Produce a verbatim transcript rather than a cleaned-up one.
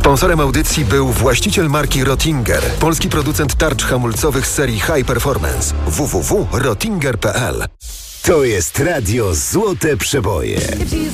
Sponsorem audycji był właściciel marki Rottinger, polski producent tarcz hamulcowych z serii High Performance. w w w kropka rottinger kropka p l. To jest radio Złote Przeboje.